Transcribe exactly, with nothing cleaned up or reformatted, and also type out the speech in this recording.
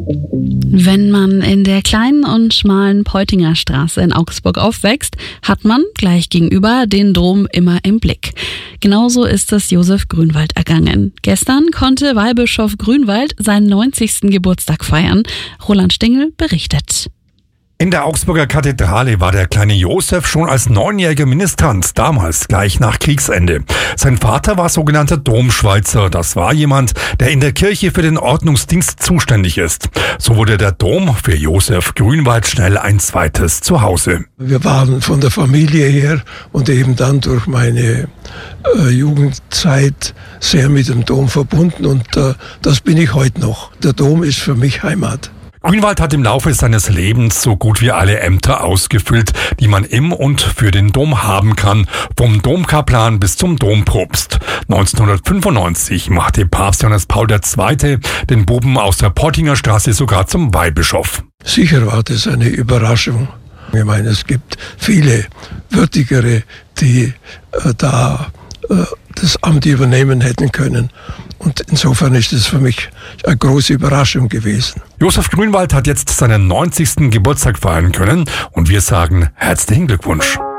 Wenn man in der kleinen und schmalen Peutinger Straße in Augsburg aufwächst, hat man gleich gegenüber den Dom immer im Blick. Genauso ist es Josef Grünwald ergangen. Gestern konnte Weihbischof Grünwald seinen neunzigsten Geburtstag feiern. Roland Stingel berichtet. In der Augsburger Kathedrale war der kleine Josef schon als neunjähriger Ministrant, damals gleich nach Kriegsende. Sein Vater war sogenannter Domschweizer. Das war jemand, der in der Kirche für den Ordnungsdienst zuständig ist. So wurde der Dom für Josef Grünwald schnell ein zweites Zuhause. Wir waren von der Familie her und eben dann durch meine äh, Jugendzeit sehr mit dem Dom verbunden und äh, das bin ich heute noch. Der Dom ist für mich Heimat. Grünwald hat im Laufe seines Lebens so gut wie alle Ämter ausgefüllt, die man im und für den Dom haben kann, vom Domkaplan bis zum Dompropst. neunzehnhundertfünfundneunzig machte Papst Johannes Paul der Zweite den Buben aus der Peutinger Straße sogar zum Weihbischof. Sicher war das eine Überraschung. Ich meine, es gibt viele Würdigere, die äh, da äh, das Amt übernehmen hätten können. Und insofern ist es für mich eine große Überraschung gewesen. Josef Grünwald hat jetzt seinen neunzigsten Geburtstag feiern können und wir sagen herzlichen Glückwunsch.